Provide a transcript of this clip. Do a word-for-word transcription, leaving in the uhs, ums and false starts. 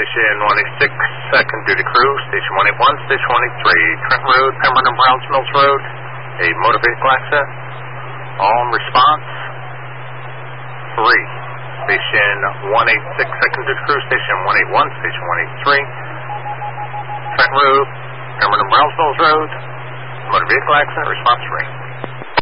Station one eighty-six, second duty crew, Station one eighty-one, Station one eighty-three, Trenton Road, Pemberton and Browns Mills Road, a motor vehicle accident. All in response, three. Station one eighty-six, second duty crew, Station one eighty-one, Station one eighty-three, Trenton Road, Pemberton and Browns Mills Road, motor vehicle accident, response three.